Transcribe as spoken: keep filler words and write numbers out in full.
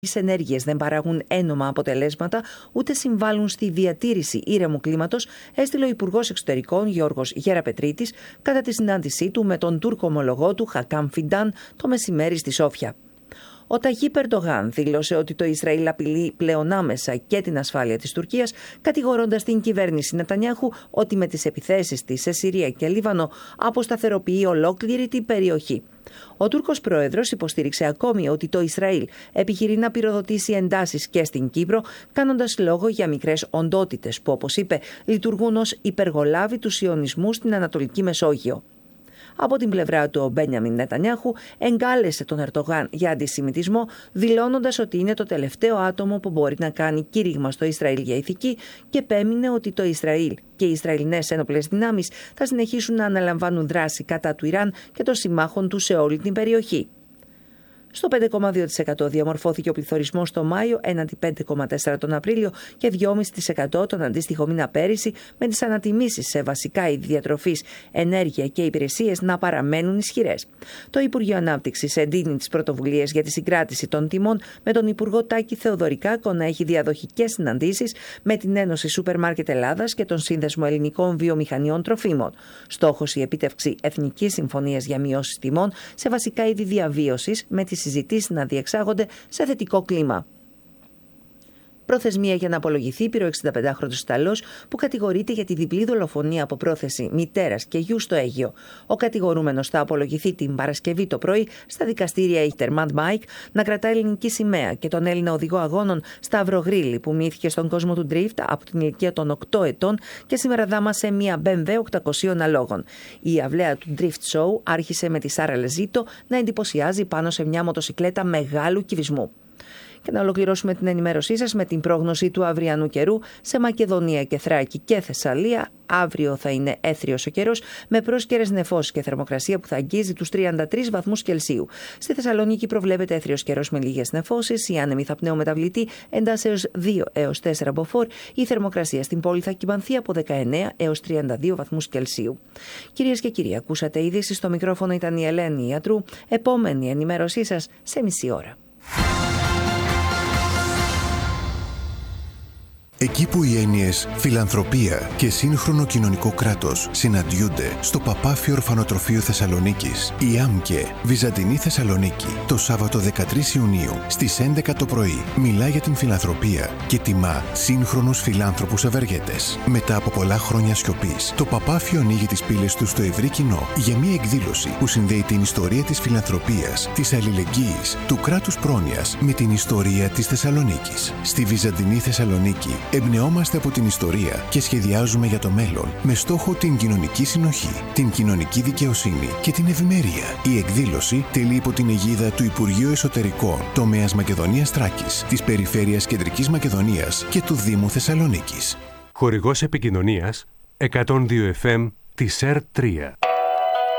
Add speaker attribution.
Speaker 1: Οι ενέργειες δεν παράγουν ένομα αποτελέσματα ούτε συμβάλλουν στη διατήρηση ήρεμου κλίματος, έστειλε ο Υπουργός Εξωτερικών Γιώργος Γεραπετρίτης κατά τη συνάντησή του με τον Τούρκο ομολογό του Χακάμ Φιντάν το μεσημέρι στη Σόφια. Ο Ταγίπ Ερντογάν δήλωσε ότι το Ισραήλ απειλεί πλέον άμεσα και την ασφάλεια της Τουρκίας, κατηγορώντας την κυβέρνηση Νετανιάχου ότι με τις επιθέσεις της σε Συρία και Λίβανο αποσταθεροποιεί ολόκληρη την περιοχή. Ο Τούρκος πρόεδρος υποστήριξε ακόμη ότι το Ισραήλ επιχειρεί να πυροδοτήσει εντάσεις και στην Κύπρο, κάνοντας λόγο για μικρές οντότητες που, όπως είπε, λειτουργούν ως υπεργολάβοι του σιωνισμού στην Ανατολική Μεσόγειο. Από την πλευρά του, ο Μπένιαμιν Νετανιάχου εγκάλεσε τον Ερντογάν για αντισημιτισμό, δηλώνοντας ότι είναι το τελευταίο άτομο που μπορεί να κάνει κήρυγμα στο Ισραήλ για ηθική και επέμεινε ότι το Ισραήλ και οι Ισραηλινές ένοπλες δυνάμεις θα συνεχίσουν να αναλαμβάνουν δράση κατά του Ιράν και των συμμάχων του σε όλη την περιοχή. Στο πέντε κόμμα δύο τοις εκατό διαμορφώθηκε ο πληθωρισμός το Μάιο έναντι πέντε κόμμα τέσσερα τοις εκατό τον Απρίλιο και δύο κόμμα πέντε τοις εκατό τον αντίστοιχο μήνα πέρυσι, με τις ανατιμήσεις σε βασικά είδη διατροφής, ενέργεια και υπηρεσίες να παραμένουν ισχυρές. Το Υπουργείο Ανάπτυξης εντείνει τις πρωτοβουλίες για τη συγκράτηση των τιμών, με τον Υπουργό Τάκη Θεοδωρικάκο να έχει διαδοχικές συναντήσεις με την Ένωση Σούπερ Μάρκετ Ελλάδας και τον Σύνδεσμο Ελληνικών Βιομηχανιών Τροφίμων. Στόχος η επίτευξη εθνικής συμφωνίας για μειώσεις τιμών σε βασικά είδη διαβίωσης, με τις συζητήσεις να διεξάγονται σε θετικό κλίμα. Προθεσμία για να απολογηθεί πήρε ο εξηνταπεντάχρονος Ιταλός που κατηγορείται για τη διπλή δολοφονία από πρόθεση μητέρας και γιου στο Αίγυο. Ο κατηγορούμενος θα απολογηθεί την Παρασκευή το πρωί στα δικαστήρια Ίχτερμαντ Μάικ, να κρατά ελληνική σημαία και τον Έλληνα οδηγό αγώνων Σταύρο Γρίλη που μύθηκε στον κόσμο του ντρίφτ από την ηλικία των οκτώ ετών και σήμερα δάμασε μια μπι εμ ντάμπλιου οκτακόσια αλόγων. Η αυλαία του Drift Show άρχισε με τη Σάρα Λεζίτο να εντυπωσιάζει πάνω σε μια μοτοσικλέτα μεγάλου κυβισμού. Και να ολοκληρώσουμε την ενημέρωσή σας με την πρόγνωση του αυριανού καιρού σε Μακεδονία και Θράκη και Θεσσαλία. Αύριο θα είναι έθριος ο καιρός με πρόσκαιρες νεφώσεις και θερμοκρασία που θα αγγίζει τους τριάντα τρεις βαθμούς Κελσίου. Στη Θεσσαλονίκη προβλέπεται έθριος καιρός με λίγες νεφώσεις. Οι άνεμοι θα πνέουν μεταβλητή εντάσσεως δύο έως τέσσερα μποφόρ. Η θερμοκρασία στην πόλη θα κυμανθεί από δεκαεννέα έως τριάντα δύο βαθμούς Κελσίου. Κυρίες και κύριοι, ακούσατε ειδήσεις. Στο μικρόφωνο ήταν η Ελένη Ιατρού. Επόμενη ενημέρωσή σας σε μισή ώρα.
Speaker 2: Εκεί που οι έννοιες φιλανθρωπία και σύγχρονο κοινωνικό κράτος συναντιούνται στο Παπάφιο Ορφανοτροφείο Θεσσαλονίκης, η ΆΜΚΕ Βυζαντινή Θεσσαλονίκη, το Σάββατο δεκατρείς Ιουνίου στις έντεκα το πρωί, μιλά για την φιλανθρωπία και τιμά σύγχρονους φιλάνθρωπους ευεργέτες. Μετά από πολλά χρόνια σιωπής, το Παπάφιο ανοίγει τις πύλες του στο ευρύ κοινό για μια εκδήλωση που συνδέει την ιστορία της φιλανθρωπίας, της αλληλεγγύης, του κράτους πρόνοιας με την ιστορία της Θεσσαλονίκης. Στη Βυζαντινή Θεσσαλονίκη εμπνεόμαστε από την ιστορία και σχεδιάζουμε για το μέλλον με στόχο την κοινωνική συνοχή, την κοινωνική δικαιοσύνη και την ευημερία. Η εκδήλωση τελεί υπό την αιγίδα του Υπουργείου Εσωτερικών, τομέας Μακεδονίας Θράκης, της Περιφέρειας Κεντρικής Μακεδονίας και του Δήμου Θεσσαλονίκης.
Speaker 3: Χορηγός επικοινωνίας εκατόν δύο εφ εμ της ΕΡ τρία.